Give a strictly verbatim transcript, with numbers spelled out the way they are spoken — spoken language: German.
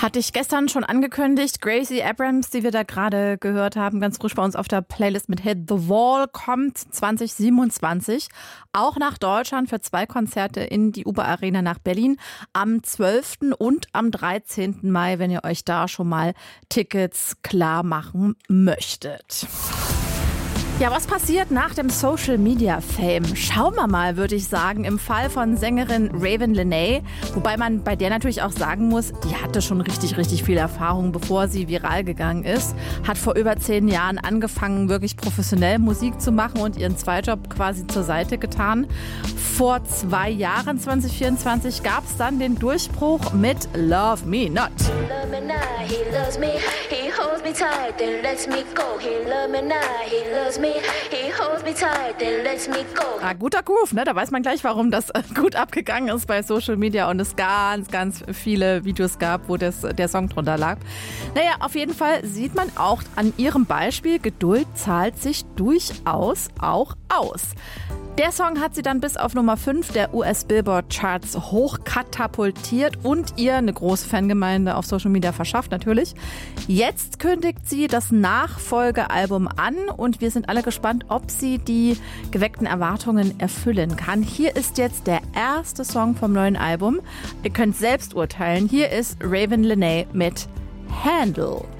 Hatte ich gestern schon angekündigt. Gracie Abrams, die wir da gerade gehört haben, ganz frisch bei uns auf der Playlist mit Hit the Wall, kommt zwanzig siebenundzwanzig auch nach Deutschland für zwei Konzerte in die Uber Arena nach Berlin am zwölften und am dreizehnten Mai, wenn ihr euch da schon mal Tickets klar machen möchtet. Ja, was passiert nach dem Social Media Fame? Schauen wir mal, würde ich sagen, im Fall von Sängerin Ravyn Lenae. Wobei man bei der natürlich auch sagen muss, die hatte schon richtig, richtig viel Erfahrung, bevor sie viral gegangen ist. Hat vor über zehn Jahren angefangen, wirklich professionell Musik zu machen und ihren Zweitjob quasi zur Seite getan. Vor zwei Jahren, zwanzig vierundzwanzig, gab es dann den Durchbruch mit Love Me Not. Ah, guter Groove, ne? Da weiß man gleich, warum das gut abgegangen ist bei Social Media und es ganz, ganz viele Videos gab, wo das, der Song drunter lag. Naja, auf jeden Fall sieht man auch an ihrem Beispiel, Geduld zahlt sich durchaus auch aus. Der Song hat sie dann bis auf Nummer fünf der U S-Billboard-Charts hochkatapultiert und ihr eine große Fangemeinde auf Social Media verschafft natürlich. Jetzt kündigt sie das Nachfolgealbum an und wir sind alle gespannt, ob sie die geweckten Erwartungen erfüllen kann. Hier ist jetzt der erste Song vom neuen Album. Ihr könnt selbst urteilen. Hier ist Ravyn Lenae mit Handle.